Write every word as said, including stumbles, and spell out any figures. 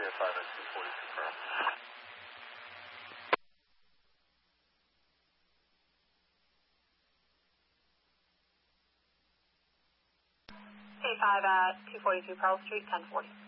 K five at two forty-two Pearl. K five at two forty-two Pearl Street, ten forty.